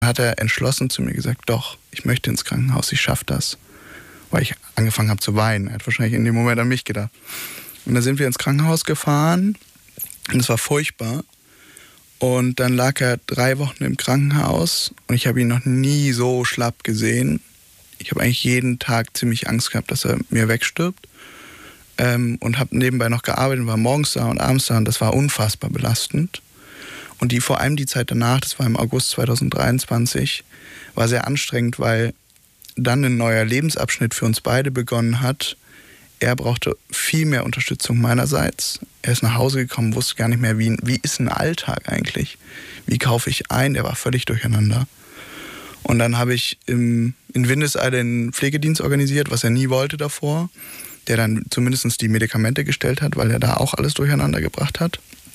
Hat er entschlossen zu mir gesagt, doch, ich möchte ins Krankenhaus, ich schaffe das. Weil ich angefangen habe zu weinen. Er hat wahrscheinlich in dem Moment an mich gedacht. Und dann sind wir ins Krankenhaus gefahren und es war furchtbar. Und dann lag er 3 Wochen im Krankenhaus und ich habe ihn noch nie so schlapp gesehen. Ich habe eigentlich jeden Tag ziemlich Angst gehabt, dass er mir wegstirbt. Und habe nebenbei noch gearbeitet, war morgens da und abends da und das war unfassbar belastend. Und vor allem die Zeit danach, das war im August 2023, war sehr anstrengend, weil dann ein neuer Lebensabschnitt für uns beide begonnen hat. Er brauchte viel mehr Unterstützung meinerseits. Er ist nach Hause gekommen, wusste gar nicht mehr, wie ist ein Alltag eigentlich? Wie kaufe ich ein? Er war völlig durcheinander. Und dann habe ich in Windeseile einen Pflegedienst organisiert, was er nie wollte davor, der dann zumindest die Medikamente gestellt hat, weil er da auch alles durcheinander gebracht hat.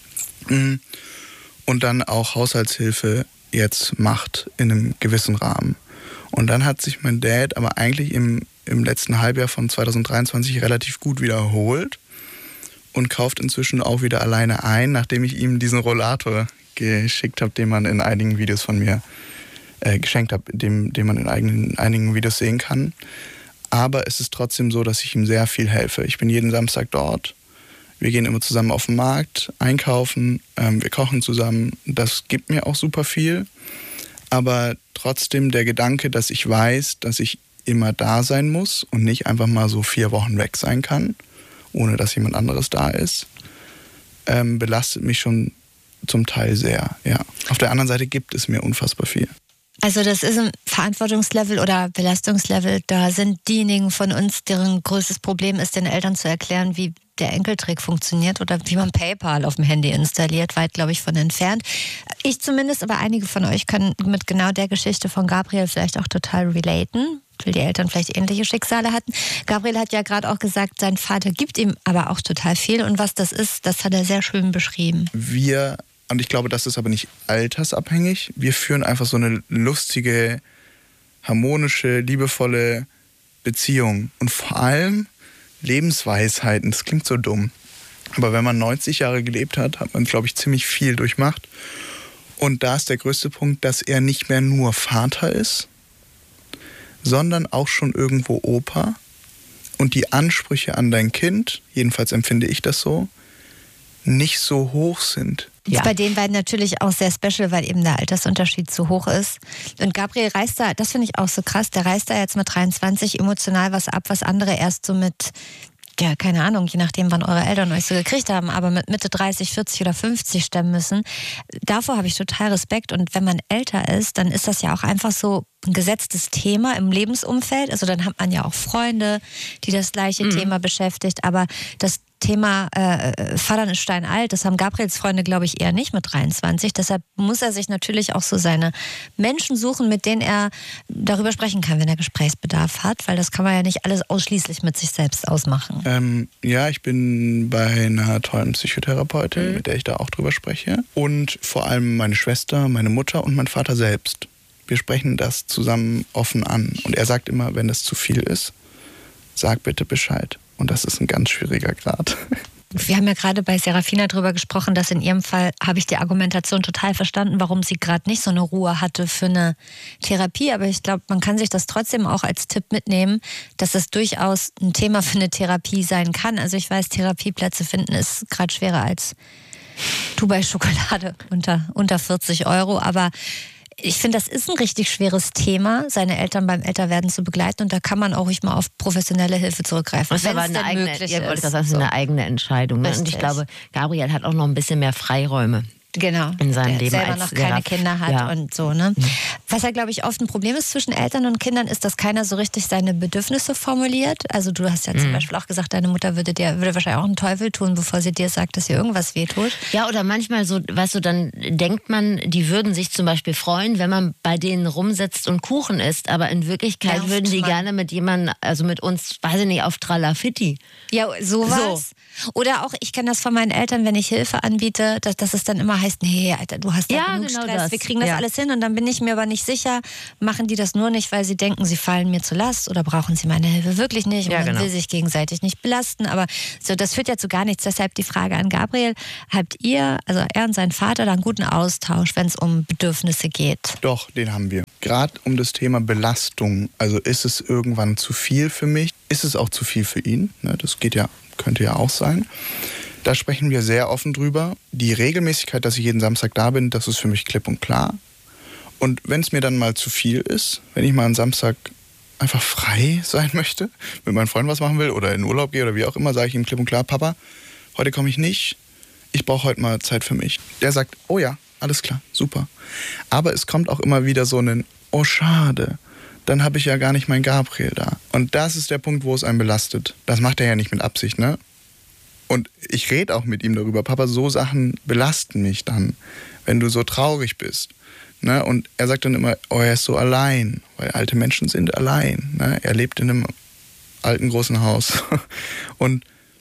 Und dann auch Haushaltshilfe jetzt macht in einem gewissen Rahmen. Und dann hat sich mein Dad aber eigentlich im letzten Halbjahr von 2023 relativ gut wiederholt und kauft inzwischen auch wieder alleine ein, nachdem ich ihm diesen Rollator geschickt habe, den man in einigen Videos von mir geschenkt habe, den man in einigen Videos sehen kann. Aber es ist trotzdem so, dass ich ihm sehr viel helfe. Ich bin jeden Samstag dort. Wir gehen immer zusammen auf den Markt, einkaufen, wir kochen zusammen. Das gibt mir auch super viel. Aber trotzdem der Gedanke, dass ich weiß, dass ich immer da sein muss und nicht einfach mal so 4 Wochen weg sein kann, ohne dass jemand anderes da ist, belastet mich schon zum Teil sehr. Ja. Auf der anderen Seite gibt es mir unfassbar viel. Also das ist ein Verantwortungslevel oder Belastungslevel. Da sind diejenigen von uns, deren größtes Problem ist, den Eltern zu erklären, wie der Enkeltrick funktioniert oder wie man PayPal auf dem Handy installiert, weit, glaube ich, von entfernt. Ich zumindest, aber einige von euch können mit genau der Geschichte von Gabriel vielleicht auch total relaten, weil die Eltern vielleicht ähnliche Schicksale hatten. Gabriel hat ja gerade auch gesagt, sein Vater gibt ihm aber auch total viel und was das ist, das hat er sehr schön beschrieben. Und ich glaube, das ist aber nicht altersabhängig. Wir führen einfach so eine lustige, harmonische, liebevolle Beziehung. Und vor allem Lebensweisheiten. Das klingt so dumm. Aber wenn man 90 Jahre gelebt hat, hat man, glaube ich, ziemlich viel durchmacht. Und da ist der größte Punkt, dass er nicht mehr nur Vater ist, sondern auch schon irgendwo Opa. Und die Ansprüche an dein Kind, jedenfalls empfinde ich das so, nicht so hoch sind. Ja. Ist bei den beiden natürlich auch sehr special, weil eben der Altersunterschied zu hoch ist. Und Gabriel reist da, das finde ich auch so krass, der reist da jetzt mit 23 emotional was ab, was andere erst so mit, ja, keine Ahnung, je nachdem, wann eure Eltern euch so gekriegt haben, aber mit Mitte 30, 40 oder 50 stemmen müssen. Davor habe ich total Respekt. Und wenn man älter ist, dann ist das ja auch einfach so ein gesetztes Thema im Lebensumfeld. Also dann hat man ja auch Freunde, die das gleiche Thema beschäftigt. Aber das Thema Vatern ist steinalt, das haben Gabriels Freunde, glaube ich, eher nicht mit 23. Deshalb muss er sich natürlich auch so seine Menschen suchen, mit denen er darüber sprechen kann, wenn er Gesprächsbedarf hat. Weil das kann man ja nicht alles ausschließlich mit sich selbst ausmachen. Ja, ich bin bei einer tollen Psychotherapeutin, mit der ich da auch drüber spreche. Und vor allem meine Schwester, meine Mutter und mein Vater selbst. Wir sprechen das zusammen offen an. Und er sagt immer, wenn das zu viel ist, sag bitte Bescheid. Und das ist ein ganz schwieriger Grad. Wir haben ja gerade bei Serafina drüber gesprochen, dass in ihrem Fall habe ich die Argumentation total verstanden, warum sie gerade nicht so eine Ruhe hatte für eine Therapie. Aber ich glaube, man kann sich das trotzdem auch als Tipp mitnehmen, dass es durchaus ein Thema für eine Therapie sein kann. Also ich weiß, Therapieplätze finden ist gerade schwerer als Dubai-Schokolade unter 40 €. Aber ich finde, das ist ein richtig schweres Thema, seine Eltern beim Älterwerden zu begleiten. Und da kann man auch ruhig mal auf professionelle Hilfe zurückgreifen. Das ist aber eine eigene Entscheidung. Ne? Und ich glaube, Gabriel hat auch noch ein bisschen mehr Freiräume. Genau, in seinem Leben selber noch keine Kinder hat und so. Ne? Was ja, glaube ich, oft ein Problem ist zwischen Eltern und Kindern, ist, dass keiner so richtig seine Bedürfnisse formuliert. Also du hast ja zum Beispiel auch gesagt, deine Mutter würde wahrscheinlich auch einen Teufel tun, bevor sie dir sagt, dass ihr irgendwas wehtut. Ja, oder manchmal so, weißt du, dann denkt man, die würden sich zum Beispiel freuen, wenn man bei denen rumsitzt und Kuchen isst, aber in Wirklichkeit würden die gerne mit jemandem, also mit uns, weiß ich nicht, auf Tralafitti. Ja, sowas. So. Oder auch, ich kenne das von meinen Eltern, wenn ich Hilfe anbiete, dass es dann immer heißt, heißt, nee, Alter, du hast da genug Stress, wir kriegen das alles hin. Und dann bin ich mir aber nicht sicher, machen die das nur nicht, weil sie denken, sie fallen mir zur Last oder brauchen sie meine Hilfe wirklich nicht und man will sich gegenseitig nicht belasten. Aber so, das führt ja zu gar nichts. Deshalb die Frage an Gabriel, habt ihr, also er und sein Vater, da einen guten Austausch, wenn es um Bedürfnisse geht? Doch, den haben wir. Gerade um das Thema Belastung. Also ist es irgendwann zu viel für mich? Ist es auch zu viel für ihn? Das könnte ja auch sein. Da sprechen wir sehr offen drüber. Die Regelmäßigkeit, dass ich jeden Samstag da bin, das ist für mich klipp und klar. Und wenn es mir dann mal zu viel ist, wenn ich mal einen Samstag einfach frei sein möchte, mit meinen Freunden was machen will oder in Urlaub gehe oder wie auch immer, sage ich ihm klipp und klar, Papa, heute komme ich nicht, ich brauche heute mal Zeit für mich. Der sagt, oh ja, alles klar, super. Aber es kommt auch immer wieder so ein, oh schade, dann habe ich ja gar nicht meinen Gabriel da. Und das ist der Punkt, wo es einen belastet. Das macht er ja nicht mit Absicht, ne? Und ich rede auch mit ihm darüber, Papa, so Sachen belasten mich dann, wenn du so traurig bist. Ne? Und er sagt dann immer, oh, er ist so allein, weil alte Menschen sind allein. Ne? Er lebt in einem alten, großen Haus. Und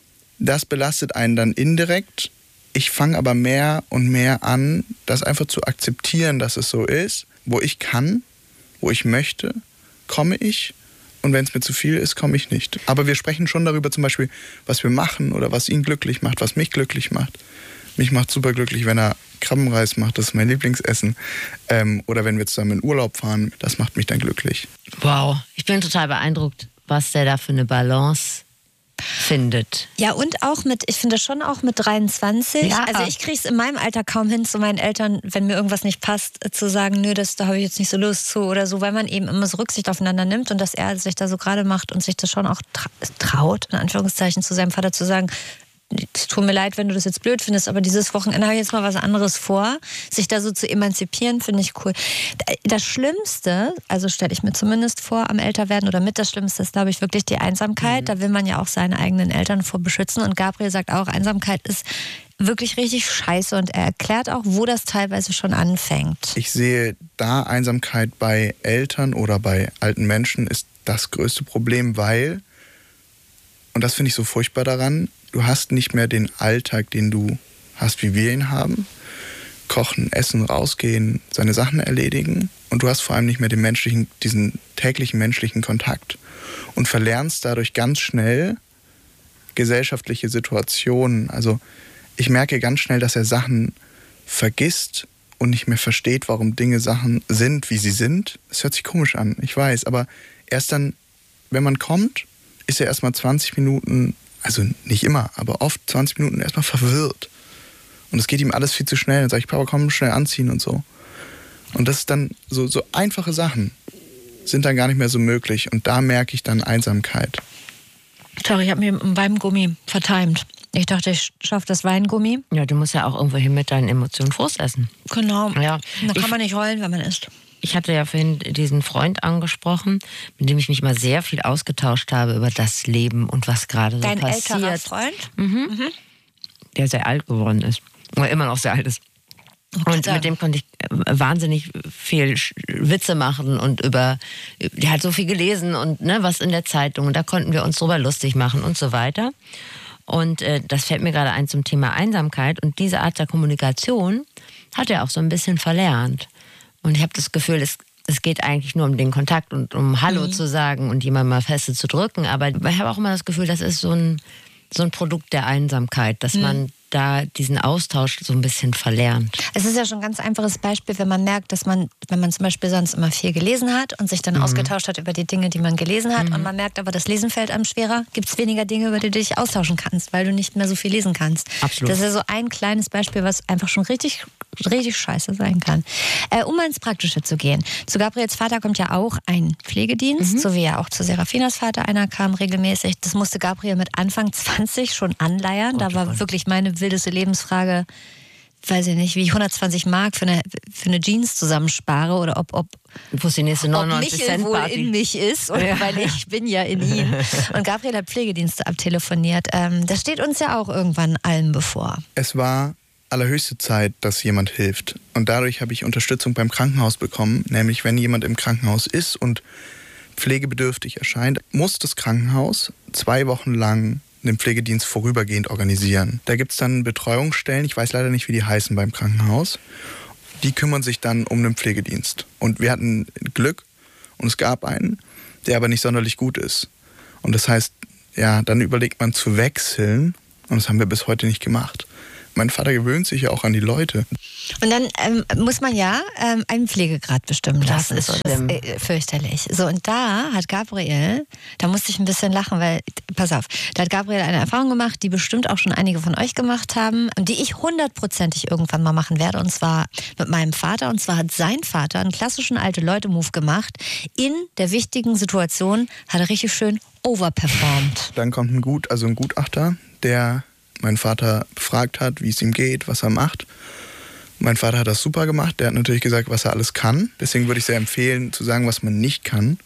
das belastet einen dann indirekt. Ich fange aber mehr und mehr an, das einfach zu akzeptieren, dass es so ist. Wo ich kann, wo ich möchte, komme ich. Und wenn es mir zu viel ist, komme ich nicht. Aber wir sprechen schon darüber zum Beispiel, was wir machen oder was ihn glücklich macht, was mich glücklich macht. Mich macht super glücklich, wenn er Krabbenreis macht, das ist mein Lieblingsessen. Oder wenn wir zusammen in Urlaub fahren, das macht mich dann glücklich. Wow, ich bin total beeindruckt, was der da für eine Balance findet. Ja, und auch ich finde schon auch mit 23. Ja. Also ich kriege es in meinem Alter kaum hin, zu meinen Eltern, wenn mir irgendwas nicht passt, zu sagen, nö, da habe ich jetzt nicht so Lust zu oder so, weil man eben immer so Rücksicht aufeinander nimmt und dass er sich da so gerade macht und sich das schon auch traut, in Anführungszeichen, zu seinem Vater zu sagen, es tut mir leid, wenn du das jetzt blöd findest, aber dieses Wochenende habe ich jetzt mal was anderes vor. Sich da so zu emanzipieren, finde ich cool. Das Schlimmste, also stelle ich mir zumindest vor, am Älterwerden oder mit das Schlimmste ist, glaube ich, wirklich die Einsamkeit. Da will man ja auch seine eigenen Eltern vor beschützen. Und Gabriel sagt auch, Einsamkeit ist wirklich richtig scheiße. Und er erklärt auch, wo das teilweise schon anfängt. Ich sehe da Einsamkeit bei Eltern oder bei alten Menschen ist das größte Problem, weil, und das finde ich so furchtbar daran, du hast nicht mehr den Alltag, den du hast, wie wir ihn haben. Kochen, essen, rausgehen, seine Sachen erledigen. Und du hast vor allem nicht mehr diesen täglichen menschlichen Kontakt. Und verlernst dadurch ganz schnell gesellschaftliche Situationen. Also ich merke ganz schnell, dass er Sachen vergisst und nicht mehr versteht, warum Sachen sind, wie sie sind. Es hört sich komisch an, ich weiß. Aber erst dann, wenn man kommt, ist er erstmal 20 Minuten, also nicht immer, aber oft 20 Minuten erstmal verwirrt. Und es geht ihm alles viel zu schnell. Dann sage ich, Papa, komm, schnell anziehen und so. Und das ist dann, so einfache Sachen sind dann gar nicht mehr so möglich. Und da merke ich dann Einsamkeit. Sorry, ich habe mir ein Weingummi vertimt. Ich dachte, ich schaffe das Weingummi. Ja, du musst ja auch irgendwo hin mit deinen Emotionen Frust essen. Genau. Ja. Da kann man nicht heulen, wenn man isst. Ich hatte ja vorhin diesen Freund angesprochen, mit dem ich mich mal sehr viel ausgetauscht habe über das Leben und was gerade so passiert. Dein älterer Freund? Mhm. Der sehr alt geworden ist. Oder immer noch sehr alt ist. Und mit dem konnte ich wahnsinnig viel Witze machen und der hat so viel gelesen und was in der Zeitung. Und da konnten wir uns drüber lustig machen und so weiter. Und das fällt mir gerade ein zum Thema Einsamkeit. Und diese Art der Kommunikation hat er auch so ein bisschen verlernt. Und ich habe das Gefühl, es geht eigentlich nur um den Kontakt und um Hallo zu sagen und jemand mal feste zu drücken. Aber ich habe auch immer das Gefühl, das ist so ein Produkt der Einsamkeit, dass man da diesen Austausch so ein bisschen verlernt. Es ist ja schon ein ganz einfaches Beispiel, wenn man merkt, dass man, wenn man zum Beispiel sonst immer viel gelesen hat und sich dann ausgetauscht hat über die Dinge, die man gelesen hat und man merkt aber, das Lesen fällt einem schwerer, gibt es weniger Dinge, über die du dich austauschen kannst, weil du nicht mehr so viel lesen kannst. Absolut. Das ist ja so ein kleines Beispiel, was einfach schon richtig scheiße sein kann. Um mal ins Praktische zu gehen. Zu Gabriels Vater kommt ja auch ein Pflegedienst, so wie ja auch zu Serafinas Vater einer kam regelmäßig. Das musste Gabriel mit Anfang 20 schon anleiern. Da war wirklich meine wildeste Lebensfrage, weiß ich nicht, wie ich 120 Mark für eine Jeans zusammenspare oder ob wo ist die nächste 99 Cent wohl in mich ist, oder weil ich bin ja in ihm. Und Gabriel hat Pflegedienste abtelefoniert. Das steht uns ja auch irgendwann allen bevor. Es war allerhöchste Zeit, dass jemand hilft. Und dadurch habe ich Unterstützung beim Krankenhaus bekommen. Nämlich, wenn jemand im Krankenhaus ist und pflegebedürftig erscheint, muss das Krankenhaus 2 Wochen lang den Pflegedienst vorübergehend organisieren. Da gibt es dann Betreuungsstellen, ich weiß leider nicht, wie die heißen beim Krankenhaus. Die kümmern sich dann um den Pflegedienst. Und wir hatten Glück und es gab einen, der aber nicht sonderlich gut ist. Und das heißt, ja, dann überlegt man zu wechseln und das haben wir bis heute nicht gemacht. Mein Vater gewöhnt sich ja auch an die Leute. Und dann muss man ja einen Pflegegrad bestimmen lassen. Das ist schlimm. Fürchterlich. So, und da hat Gabriel, da musste ich ein bisschen lachen, weil, pass auf, da hat Gabriel eine Erfahrung gemacht, die bestimmt auch schon einige von euch gemacht haben und die ich 100%ig irgendwann mal machen werde. Und zwar mit meinem Vater. Und zwar hat sein Vater einen klassischen Alte-Leute-Move gemacht. In der wichtigen Situation hat er richtig schön overperformed. Dann kommt ein Gutachter, der meinen Vater befragt hat, wie es ihm geht, was er macht. Mein Vater hat das super gemacht. Der hat natürlich gesagt, was er alles kann. Deswegen würde ich sehr empfehlen, zu sagen, was man nicht kann.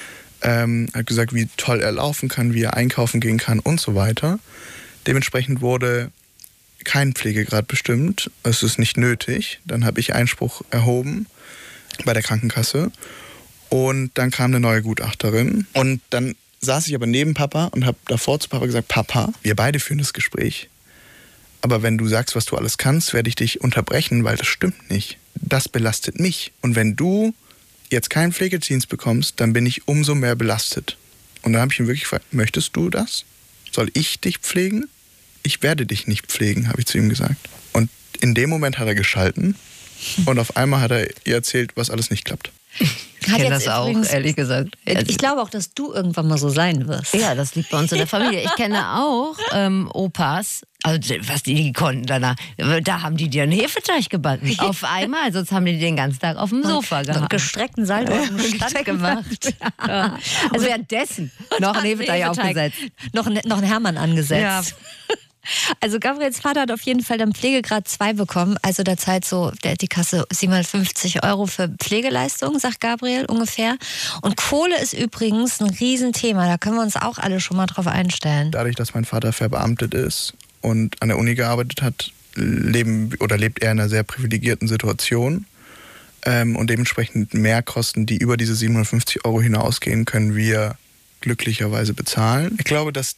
Hat gesagt, wie toll er laufen kann, wie er einkaufen gehen kann und so weiter. Dementsprechend wurde kein Pflegegrad bestimmt. Es ist nicht nötig. Dann habe ich Einspruch erhoben bei der Krankenkasse. Und dann kam eine neue Gutachterin. Und dann saß ich aber neben Papa und habe davor zu Papa gesagt, Papa, wir beide führen das Gespräch. Aber wenn du sagst, was du alles kannst, werde ich dich unterbrechen, weil das stimmt nicht. Das belastet mich. Und wenn du jetzt keinen Pflegedienst bekommst, dann bin ich umso mehr belastet. Und dann habe ich ihn wirklich gefragt, möchtest du das? Soll ich dich pflegen? Ich werde dich nicht pflegen, habe ich zu ihm gesagt. Und in dem Moment hat er geschalten und auf einmal hat er ihr erzählt, was alles nicht klappt. Ich kenne das auch, ehrlich gesagt. Ich glaube auch, dass du irgendwann mal so sein wirst. Ja, das liegt bei uns in der Familie. Ich kenne auch Opas, also was die konnten danach. Da haben die dir einen Hefeteig gebacken. Auf einmal, sonst haben die den ganzen Tag auf dem Sofa gehabt. Und gestreckten Salto auf dem Stand gemacht. Ja. Also währenddessen noch einen Hefeteig aufgesetzt. Noch einen Hermann angesetzt. Ja. Also Gabriels Vater hat auf jeden Fall dann Pflegegrad 2 bekommen. Also da zahlt so die Kasse 750 € für Pflegeleistung, sagt Gabriel ungefähr. Und Kohle ist übrigens ein Riesenthema. Da können wir uns auch alle schon mal drauf einstellen. Dadurch, dass mein Vater verbeamtet ist und an der Uni gearbeitet hat, lebt er in einer sehr privilegierten Situation. Und dementsprechend Mehrkosten, die über diese 750 € hinausgehen, können wir glücklicherweise bezahlen. Ich glaube, dass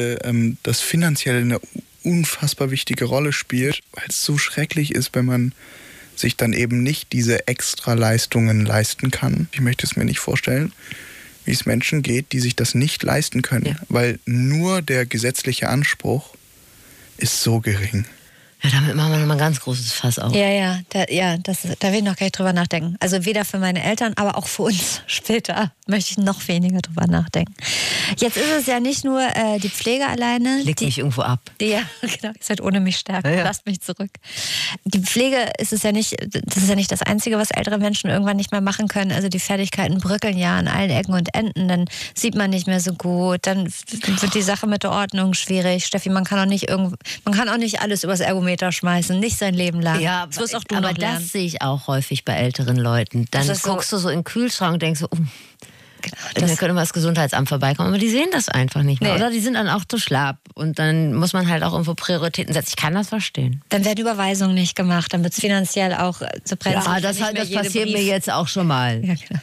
das Finanzielle eine unfassbar wichtige Rolle spielt, weil es so schrecklich ist, wenn man sich dann eben nicht diese Extraleistungen leisten kann. Ich möchte es mir nicht vorstellen, wie es Menschen geht, die sich das nicht leisten können, weil nur der gesetzliche Anspruch ist so gering. Ja, damit machen wir nochmal ein ganz großes Fass auf. Ja, da will ich noch gar nicht drüber nachdenken. Also weder für meine Eltern, aber auch für uns später möchte ich noch weniger drüber nachdenken. Jetzt ist es ja nicht nur die Pflege alleine. Leg mich irgendwo ab. Ja, genau. Ihr seid ohne mich stärker. Ja. Lasst mich zurück. Die Pflege das ist ja nicht das Einzige, was ältere Menschen irgendwann nicht mehr machen können. Also die Fertigkeiten bröckeln ja an allen Ecken und Enden. Dann sieht man nicht mehr so gut. Dann wird die Sache mit der Ordnung schwierig. Steffi, man kann auch nicht alles übers Ergometer schmeißen, nicht sein Leben lang. Ja, das wirst auch du aber noch lernen. Das sehe ich auch häufig bei älteren Leuten. Dann guckst du so in den Kühlschrank und denkst so, da könnte mal das Gesundheitsamt vorbeikommen, aber die sehen das einfach nicht mehr. Nee. Oder die sind dann auch zu schlapp und dann muss man halt auch irgendwo Prioritäten setzen. Ich kann das verstehen. Dann werden Überweisungen nicht gemacht, dann wird es finanziell auch so brenzlig. Ja, das passiert mir jetzt auch schon mal. Ja, genau.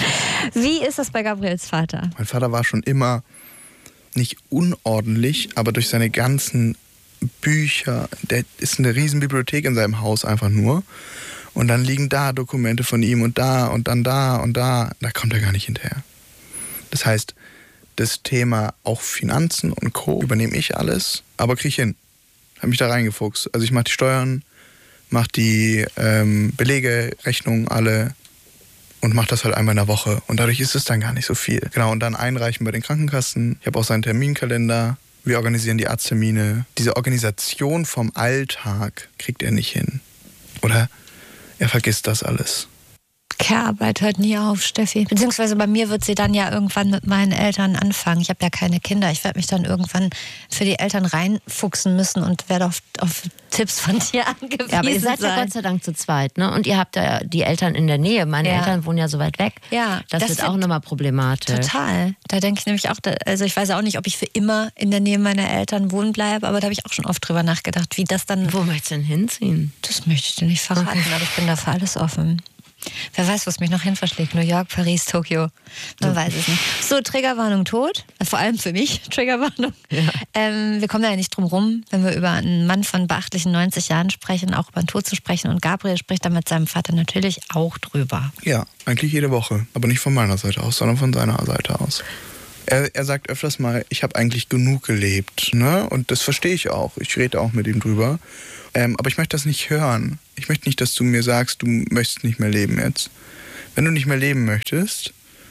Wie ist das bei Gabriels Vater? Mein Vater war schon immer nicht unordentlich, aber durch seine ganzen Bücher, der ist eine riesen Bibliothek in seinem Haus einfach nur. Und dann liegen da Dokumente von ihm und da und dann da und da. Da kommt er gar nicht hinterher. Das heißt, das Thema auch Finanzen und Co. übernehme ich alles, aber kriege ich hin. Habe mich da reingefuchst. Also ich mache die Steuern, mache die Belege, Rechnungen alle und mache das halt einmal in der Woche. Und dadurch ist es dann gar nicht so viel. Genau, und dann einreichen bei den Krankenkassen. Ich habe auch seinen Terminkalender. Wir organisieren die Arzttermine. Diese Organisation vom Alltag kriegt er nicht hin. Oder er vergisst das alles. Care-Arbeit hört nie auf, Steffi. Beziehungsweise bei mir wird sie dann ja irgendwann mit meinen Eltern anfangen. Ich habe ja keine Kinder. Ich werde mich dann irgendwann für die Eltern reinfuchsen müssen und werde auf Tipps von dir angewiesen Ja, aber ihr seid sein. ja Gott sei Dank zu zweit, ne? Und ihr habt ja die Eltern in der Nähe. Meine Eltern wohnen ja so weit weg. Ja, das wird auch nochmal problematisch. Total. Da denke ich nämlich auch, also ich weiß auch nicht, ob ich für immer in der Nähe meiner Eltern wohnen bleibe, aber da habe ich auch schon oft drüber nachgedacht, wie das dann... Wo möchtest du denn hinziehen? Das möchte ich dir nicht verraten, aber ich bin da für alles offen. Wer weiß, wo es mich noch hin verschlägt. New York, Paris, Tokio. Man weiß es nicht. So, Triggerwarnung tot. Vor allem für mich, Triggerwarnung. Ja. Wir kommen da ja nicht drum rum, wenn wir über einen Mann von beachtlichen 90 Jahren sprechen, auch über den Tod zu sprechen. Und Gabriel spricht da mit seinem Vater natürlich auch drüber. Ja, eigentlich jede Woche. Aber nicht von meiner Seite aus, sondern von seiner Seite aus. Er sagt öfters mal, ich habe eigentlich genug gelebt. Ne? Und das verstehe ich auch. Ich rede auch mit ihm drüber. Aber ich möchte das nicht hören. Ich möchte nicht, dass du mir sagst, du möchtest nicht mehr leben jetzt. Wenn du nicht mehr leben möchtest,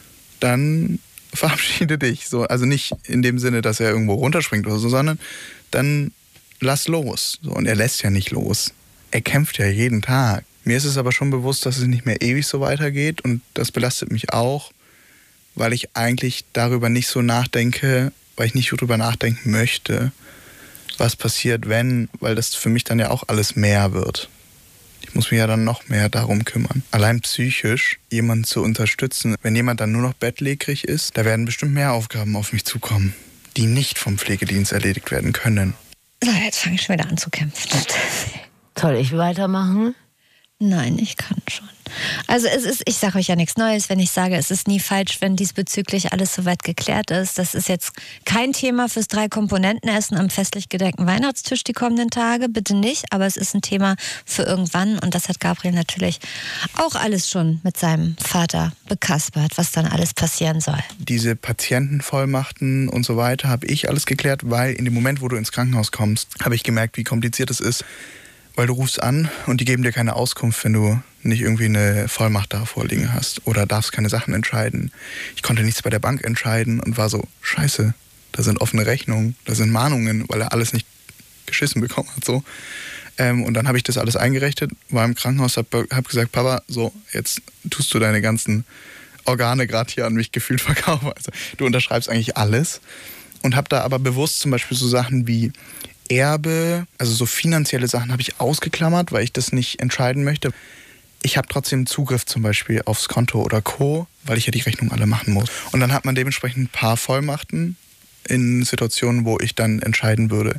dann verabschiede dich. So, also nicht in dem Sinne, dass er irgendwo runterspringt oder so, sondern dann lass los. So, und er lässt ja nicht los. Er kämpft ja jeden Tag. Mir ist es aber schon bewusst, dass es nicht mehr ewig so weitergeht. Und das belastet mich auch, weil ich eigentlich darüber nicht so nachdenke, weil ich nicht darüber nachdenken möchte, was passiert, wenn, weil das für mich dann ja auch alles mehr wird. Ich muss mich ja dann noch mehr darum kümmern. Allein psychisch jemanden zu unterstützen, wenn jemand dann nur noch bettlägerig ist, da werden bestimmt mehr Aufgaben auf mich zukommen, die nicht vom Pflegedienst erledigt werden können. So, jetzt fange ich schon wieder an zu kämpfen. Soll ich weitermachen? Nein, ich kann schon. Also ich sage euch ja nichts Neues, wenn ich sage, es ist nie falsch, wenn diesbezüglich alles soweit geklärt ist. Das ist jetzt kein Thema fürs 3-Komponenten-Essen am festlich gedeckten Weihnachtstisch die kommenden Tage, bitte nicht. Aber es ist ein Thema für irgendwann und das hat Gabriel natürlich auch alles schon mit seinem Vater bekaspert, was dann alles passieren soll. Diese Patientenvollmachten und so weiter habe ich alles geklärt, weil in dem Moment, wo du ins Krankenhaus kommst, habe ich gemerkt, wie kompliziert es ist. Weil du rufst an und die geben dir keine Auskunft, wenn du nicht irgendwie eine Vollmacht da vorliegen hast oder darfst keine Sachen entscheiden. Ich konnte nichts bei der Bank entscheiden und war so, scheiße, da sind offene Rechnungen, da sind Mahnungen, weil er alles nicht geschissen bekommen hat. So. Und dann habe ich das alles eingerichtet, war im Krankenhaus, hab gesagt, Papa, so, jetzt tust du deine ganzen Organe gerade hier an mich gefühlt verkaufen. Also du unterschreibst eigentlich alles und habe da aber bewusst zum Beispiel so Sachen wie Erbe, also so finanzielle Sachen habe ich ausgeklammert, weil ich das nicht entscheiden möchte. Ich habe trotzdem Zugriff zum Beispiel aufs Konto oder Co., weil ich ja die Rechnung alle machen muss. Und dann hat man dementsprechend ein paar Vollmachten in Situationen, wo ich dann entscheiden würde.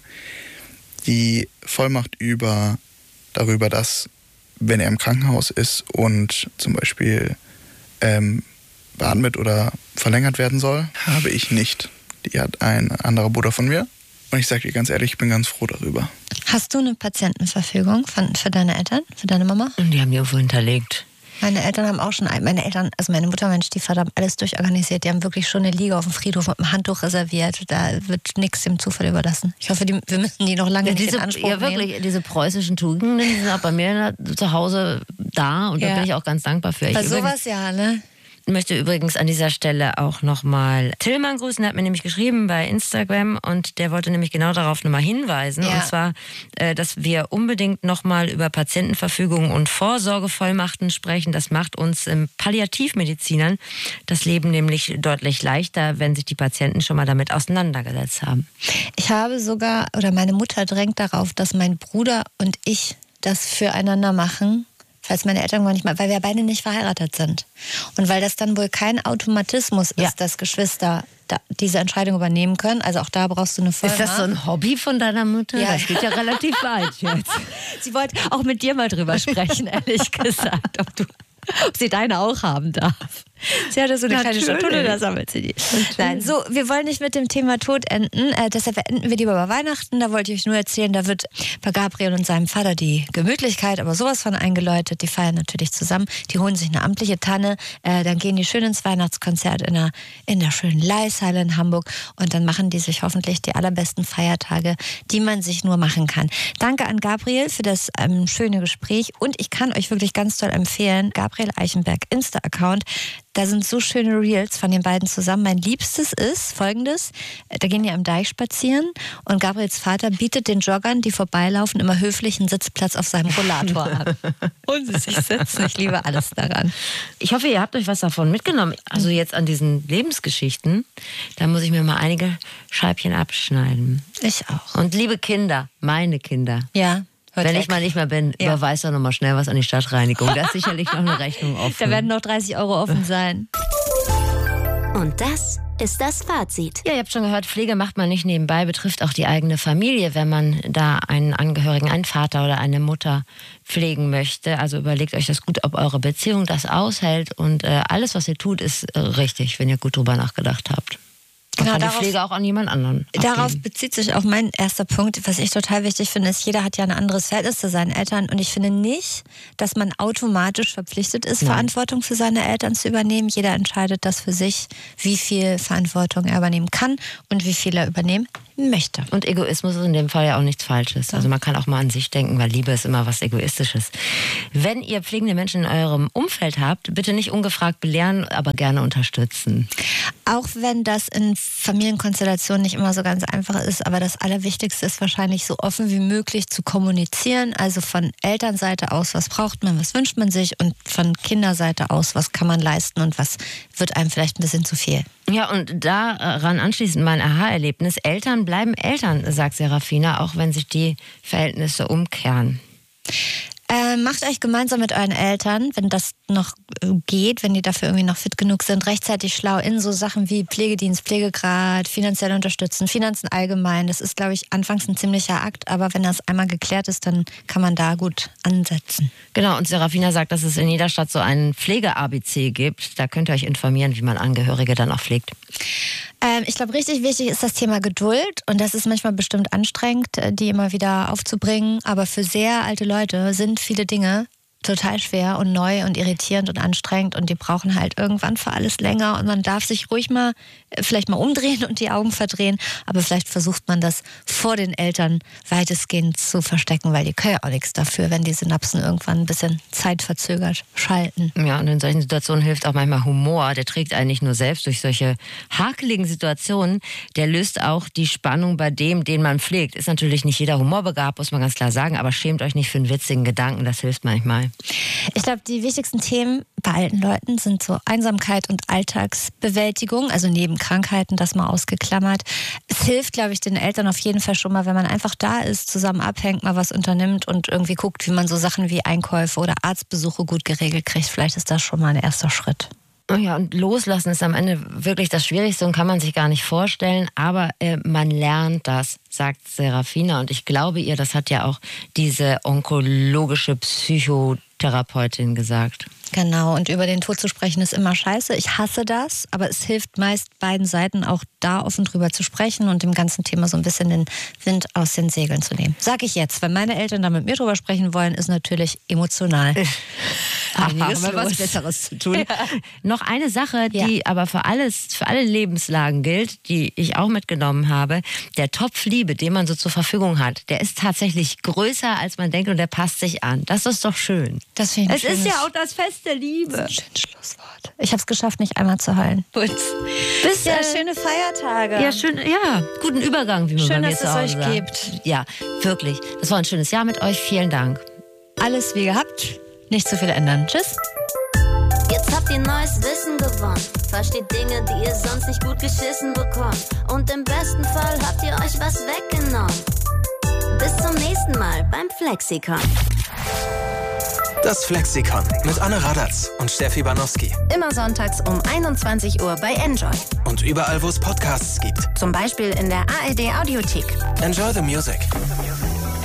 Die Vollmacht darüber, dass, wenn er im Krankenhaus ist und zum Beispiel beatmet oder verlängert werden soll, habe ich nicht. Die hat ein anderer Bruder von mir. Und ich sage dir ganz ehrlich, ich bin ganz froh darüber. Hast du eine Patientenverfügung für deine Eltern, für deine Mama? Die haben die irgendwo hinterlegt. Meine Eltern haben auch schon, also meine Mutter, mein Stiefvater haben alles durchorganisiert. Die haben wirklich schon eine Liege auf dem Friedhof mit einem Handtuch reserviert. Da wird nichts dem Zufall überlassen. Ich hoffe, wir müssen die noch lange nicht in Anspruch nehmen. Ja, wirklich, diese preußischen Tugenden sind auch bei mir zu Hause da und da bin ich auch ganz dankbar für. Bei sowas ja, ne? Ich möchte übrigens an dieser Stelle auch nochmal Tillmann grüßen. Der hat mir nämlich geschrieben bei Instagram und der wollte nämlich genau darauf nochmal hinweisen. Ja. Und zwar, dass wir unbedingt nochmal über Patientenverfügungen und Vorsorgevollmachten sprechen. Das macht uns Palliativmedizinern das Leben nämlich deutlich leichter, wenn sich die Patienten schon mal damit auseinandergesetzt haben. Ich habe sogar, oder meine Mutter drängt darauf, dass mein Bruder und ich das füreinander machen, falls meine Eltern gar nicht mal, weil wir beide nicht verheiratet sind. Und weil das dann wohl kein Automatismus ist, dass Geschwister diese Entscheidung übernehmen können. Also auch da brauchst du eine Vollmacht. Ist das so ein Hobby von deiner Mutter? Ja. Das geht ja relativ weit jetzt. Sie wollte auch mit dir mal drüber sprechen, ehrlich gesagt, ob sie deine auch haben darf. Sie hatte so eine kleine Schatulle, da sammelt sie die. Nein, so, wir wollen nicht mit dem Thema Tod enden. Deshalb enden wir lieber bei Weihnachten. Da wollte ich euch nur erzählen, da wird bei Gabriel und seinem Vater die Gemütlichkeit, aber sowas von eingeläutet. Die feiern natürlich zusammen. Die holen sich eine amtliche Tanne. Dann gehen die schön ins Weihnachtskonzert in der schönen Leishalle in Hamburg. Und dann machen die sich hoffentlich die allerbesten Feiertage, die man sich nur machen kann. Danke an Gabriel für das schöne Gespräch. Und ich kann euch wirklich ganz toll empfehlen, Gabriel Eichenberg Insta-Account. Da sind so schöne Reels von den beiden zusammen. Mein Liebstes ist Folgendes. Da gehen die am Deich spazieren und Gabriels Vater bietet den Joggern, die vorbeilaufen, immer höflich einen Sitzplatz auf seinem Rollator an. Und sie sich setzen. Ich liebe alles daran. Ich hoffe, ihr habt euch was davon mitgenommen. Also jetzt an diesen Lebensgeschichten, da muss ich mir mal einige Scheibchen abschneiden. Ich auch. Und liebe Kinder, meine Kinder. Ja. Wenn ich mal nicht mehr bin, überweist doch noch mal schnell was an die Stadtreinigung. Da ist sicherlich noch eine Rechnung offen. Da werden noch 30 € offen sein. Und das ist das Fazit. Ja, ihr habt schon gehört, Pflege macht man nicht nebenbei, betrifft auch die eigene Familie, wenn man da einen Angehörigen, einen Vater oder eine Mutter pflegen möchte. Also überlegt euch das gut, ob eure Beziehung das aushält. Und alles, was ihr tut, ist richtig, wenn ihr gut drüber nachgedacht habt. Genau, kann die Pflege auch an jemand anderen abgeben. Darauf bezieht sich auch mein erster Punkt. Was ich total wichtig finde, ist, jeder hat ja ein anderes Verhältnis zu seinen Eltern. Und ich finde nicht, dass man automatisch verpflichtet ist, Verantwortung für seine Eltern zu übernehmen. Jeder entscheidet das für sich, wie viel Verantwortung er übernehmen kann und wie viel er übernehmen möchte. Und Egoismus ist in dem Fall ja auch nichts Falsches. Also man kann auch mal an sich denken, weil Liebe ist immer was Egoistisches. Wenn ihr pflegende Menschen in eurem Umfeld habt, bitte nicht ungefragt belehren, aber gerne unterstützen. Auch wenn das in Familienkonstellationen nicht immer so ganz einfach ist, aber das Allerwichtigste ist wahrscheinlich, so offen wie möglich zu kommunizieren. Also von Elternseite aus, was braucht man, was wünscht man sich, und von Kinderseite aus, was kann man leisten und was wird einem vielleicht ein bisschen zu viel. Ja, und daran anschließend mein Aha-Erlebnis. Eltern bleiben Eltern, sagt Serafina, auch wenn sich die Verhältnisse umkehren. Macht euch gemeinsam mit euren Eltern, wenn das noch geht, wenn die dafür irgendwie noch fit genug sind, rechtzeitig schlau in so Sachen wie Pflegedienst, Pflegegrad, finanziell unterstützen, Finanzen allgemein. Das ist, glaube ich, anfangs ein ziemlicher Akt, aber wenn das einmal geklärt ist, dann kann man da gut ansetzen. Genau, und Serafina sagt, dass es in jeder Stadt so einen Pflege-ABC gibt. Da könnt ihr euch informieren, wie man Angehörige dann auch pflegt. Ich glaube, richtig wichtig ist das Thema Geduld, und das ist manchmal bestimmt anstrengend, die immer wieder aufzubringen, aber für sehr alte Leute sind viele Dinge total schwer und neu und irritierend und anstrengend, und die brauchen halt irgendwann für alles länger, und man darf sich ruhig mal vielleicht mal umdrehen und die Augen verdrehen, aber vielleicht versucht man das vor den Eltern weitestgehend zu verstecken, weil die können ja auch nichts dafür, wenn die Synapsen irgendwann ein bisschen zeitverzögert schalten. Ja, und in solchen Situationen hilft auch manchmal Humor. Der trägt einen nicht nur selbst durch solche hakeligen Situationen, der löst auch die Spannung bei dem, den man pflegt. Ist natürlich nicht jeder humorbegabt, muss man ganz klar sagen, aber schämt euch nicht für einen witzigen Gedanken, das hilft manchmal. Ich glaube, die wichtigsten Themen bei alten Leuten sind so Einsamkeit und Alltagsbewältigung, also neben Krankheiten, das mal ausgeklammert. Es hilft, glaube ich, den Eltern auf jeden Fall schon mal, wenn man einfach da ist, zusammen abhängt, mal was unternimmt und irgendwie guckt, wie man so Sachen wie Einkäufe oder Arztbesuche gut geregelt kriegt. Vielleicht ist das schon mal ein erster Schritt. Ja, und loslassen ist am Ende wirklich das Schwierigste und kann man sich gar nicht vorstellen, aber man lernt das, sagt Serafina, und ich glaube ihr, das hat ja auch diese onkologische Psychotherapeutin gesagt. Genau, und über den Tod zu sprechen ist immer scheiße. Ich hasse das, aber es hilft meist beiden Seiten auch da offen drüber zu sprechen und dem ganzen Thema so ein bisschen den Wind aus den Segeln zu nehmen. Sag ich jetzt, wenn meine Eltern da mit mir drüber sprechen wollen, ist natürlich emotional einiges los. Was Besseres zu tun. Ja. Noch eine Sache, die aber für alle Lebenslagen gilt, die ich auch mitgenommen habe. Der Topf Liebe, den man so zur Verfügung hat, der ist tatsächlich größer, als man denkt, und der passt sich an. Das ist doch schön. Das finde ich Es ist ja auch das Fest der Liebe. Das ist ein schönes Schlusswort. Ich habe es geschafft, nicht einmal zu heulen. Gut. Bis schöne Feiertage. Ja, schön, ja, guten Übergang, wie man bei mir zu Hause sagt. Schön, dass es euch gibt. Ja, wirklich. Das war ein schönes Jahr mit euch. Vielen Dank. Alles wie gehabt. Nicht zu viel ändern. Tschüss. Jetzt habt ihr neues Wissen gewonnen. Versteht Dinge, die ihr sonst nicht gut geschissen bekommt. Und im besten Fall habt ihr euch was weggenommen. Bis zum nächsten Mal beim Flexikon. Das Flexikon mit Anne Radatz und Steffi Banowski. Immer sonntags um 21 Uhr bei Enjoy. Und überall, wo es Podcasts gibt. Zum Beispiel in der ARD Audiothek. Enjoy the music.